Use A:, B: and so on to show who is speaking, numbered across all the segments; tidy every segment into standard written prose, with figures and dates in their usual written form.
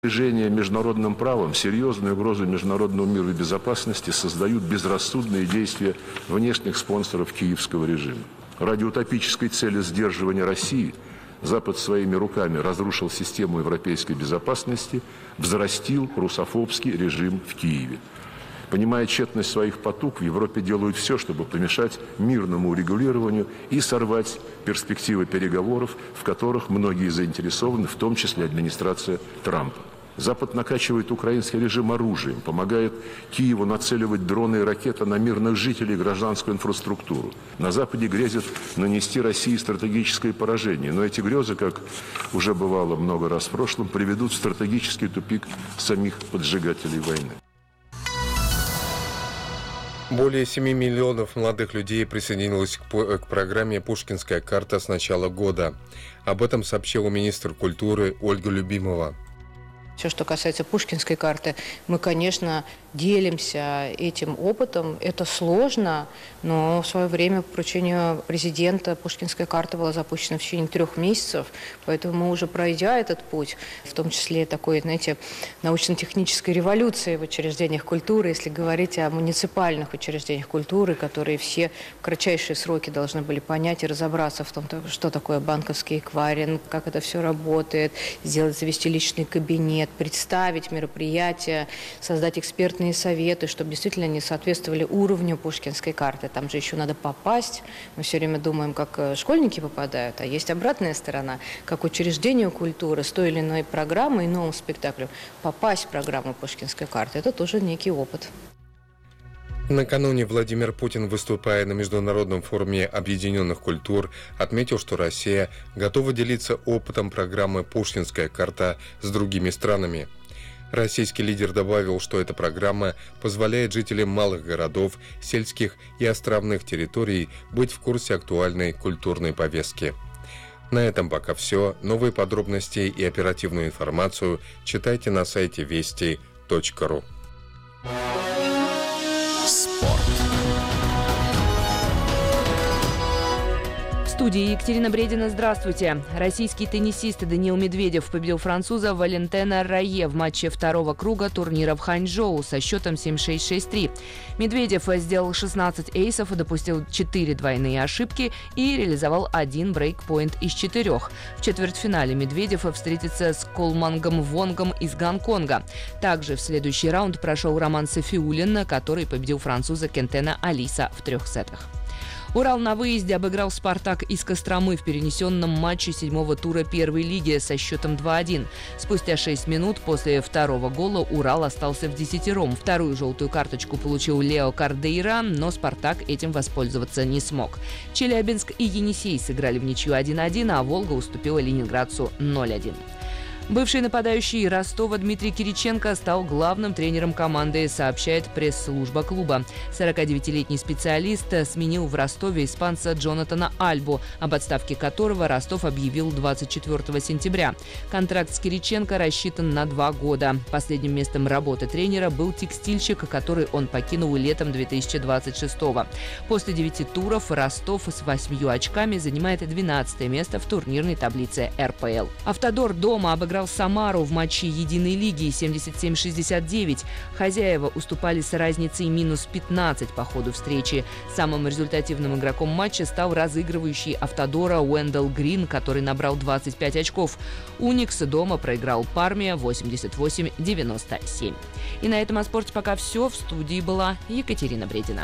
A: Движение международным правом серьезную угрозу международному миру и безопасности создают безрассудные действия внешних спонсоров киевского режима. Ради утопической цели сдерживания России Запад своими руками разрушил систему европейской безопасности, взрастил русофобский режим в Киеве. Понимая тщетность своих потуг, в Европе делают все, чтобы помешать мирному урегулированию и сорвать перспективы переговоров, в которых многие заинтересованы, в том числе администрация Трампа. Запад накачивает украинский режим оружием, помогает Киеву нацеливать дроны и ракеты на мирных жителей и гражданскую инфраструктуру. На Западе грезят нанести России стратегическое поражение, но эти грезы, как уже бывало много раз в прошлом, приведут в стратегический тупик самих поджигателей войны.
B: Более 7 миллионов молодых людей присоединилось к программе «Пушкинская карта» с начала года. Об этом сообщила министр культуры Ольга Любимова.
C: Все, что касается Пушкинской карты, мы, конечно, делимся этим опытом. Это сложно, но в свое время по поручению президента Пушкинская карта была запущена в течение 3 месяцев, поэтому мы уже пройдя этот путь, в том числе такой, знаете, научно-технической революции в учреждениях культуры, если говорить о муниципальных учреждениях культуры, которые все в кратчайшие сроки должны были понять и разобраться в том, что такое банковский эквайринг, как это все работает, завести личный кабинет, представить мероприятия, создать экспертные советы, чтобы действительно они соответствовали уровню Пушкинской карты. Там же еще надо попасть. Мы все время думаем, как школьники попадают, а есть обратная сторона, как учреждению культуры с той или иной программой, новым спектаклем попасть в программу Пушкинской карты. Это тоже некий опыт.
B: Накануне Владимир Путин, выступая на Международном форуме объединенных культур, отметил, что Россия готова делиться опытом программы «Пушкинская карта» с другими странами. Российский лидер добавил, что эта программа позволяет жителям малых городов, сельских и островных территорий быть в курсе актуальной культурной повестки. На этом пока все. Новые подробности и оперативную информацию читайте на сайте вести.ру.
D: В студии Екатерина Бредина. Здравствуйте. Российский теннисист Даниил Медведев победил француза Валентена Рае в матче 2-го круга турнира в Ханчжоу со счетом 7-6, 6-3. Медведев сделал 16 эйсов, допустил 4 двойные ошибки и реализовал 1 брейкпоинт из 4. В четвертьфинале Медведев встретится с Колмангом Вонгом из Гонконга. Также в следующий раунд прошел Роман Сафиуллин, который победил француза Кентена Алиса в 3 сетах. Урал на выезде обыграл «Спартак» из Костромы в перенесенном матче 7-го тура первой лиги со счетом 2-1. Спустя 6 минут после 2-го гола Урал остался в десятером. Вторую желтую карточку получил Лео Кардейра, но «Спартак» этим воспользоваться не смог. Челябинск и Енисей сыграли в ничью 1-1, а «Волга» уступила ленинградцу 0-1. Бывший нападающий Ростова Дмитрий Кириченко стал главным тренером команды, сообщает пресс-служба клуба. 49-летний специалист сменил в Ростове испанца Джонатана Альбу, об отставке которого Ростов объявил 24 сентября. Контракт с Кириченко рассчитан на 2 года. Последним местом работы тренера был текстильщик, который он покинул летом 2026 года. После 9 туров Ростов с 8 очками занимает 12 место в турнирной таблице РПЛ. «Автодор» дома обыграл Самару в матче единой лиги 77-69. Хозяева уступали с разницей минус 15 по ходу встречи. Самым результативным игроком матча стал разыгрывающий «Автодора» Уэндел Грин, который набрал 25 очков. «Уникс» дома проиграл «Парме» 88-97. И на этом о спорте пока все. В студии была Екатерина Бредина.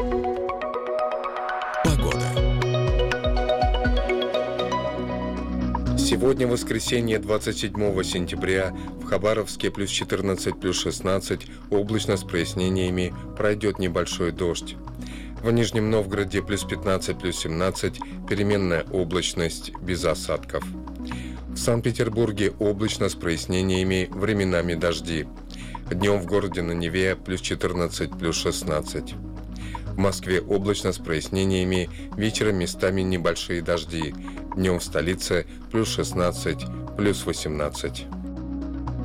B: Сегодня воскресенье, 27 сентября, в Хабаровске плюс 14, плюс 16, облачно с прояснениями, пройдет небольшой дождь. В Нижнем Новгороде плюс 15, плюс 17, переменная облачность, без осадков. В Санкт-Петербурге облачно с прояснениями, временами дожди. Днем в городе на Неве плюс 14, плюс 16. В Москве облачно с прояснениями, вечером местами небольшие дожди. Днем в столице плюс 16, плюс 18.